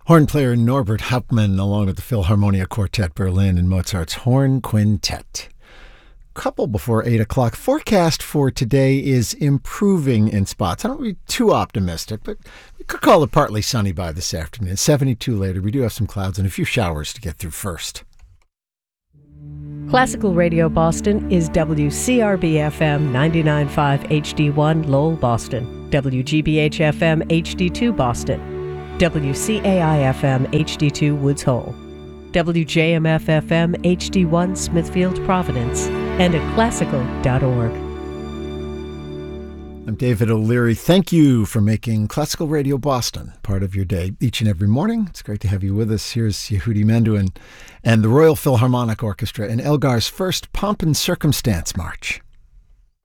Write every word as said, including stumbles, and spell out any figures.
Horn player Norbert Hauptmann along with the Philharmonia Quartet Berlin and Mozart's Horn Quintet. Couple before eight o'clock. Forecast for today is improving in spots. I don't want to be too optimistic, but we could call it partly sunny by this afternoon. seventy-two later. We do have some clouds and a few showers to get through first. Classical Radio Boston is W C R B F M ninety-nine point five H D one Lowell, Boston, W G B H F M H D two Boston, W C A I F M H D two Woods Hole, W J M F F M H D one Smithfield, Providence, and at classical dot org. I'm David O'Leary. Thank you for making Classical Radio Boston part of your day each and every morning. It's great to have you with us. Here's Yehudi Menuhin and the Royal Philharmonic Orchestra in Elgar's first Pomp and Circumstance March.